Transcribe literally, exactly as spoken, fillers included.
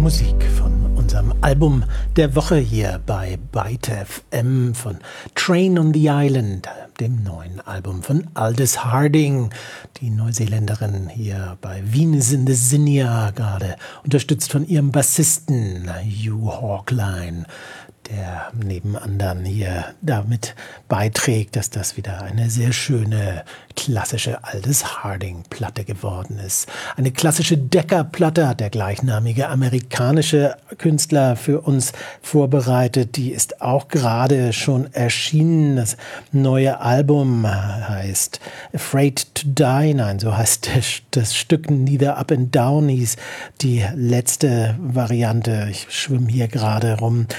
Musik von unserem Album der Woche hier bei Byte F M von Train on the Island, dem neuen Album von Aldous Harding, die Neuseeländerin hier bei Venus in the Zinnia, gerade unterstützt von ihrem Bassisten Hugh Hawkline, der neben anderen hier damit beiträgt, dass das wieder eine sehr schöne, klassische Aldous Harding-Platte geworden ist. Eine klassische Decca-Platte hat der gleichnamige amerikanische Künstler für uns vorbereitet. Die ist auch gerade schon erschienen. Das neue Album heißt Afraid to Die. Nein, so heißt das Stück Neither Up and Down hieß die letzte Variante. Ich schwimme hier gerade rum.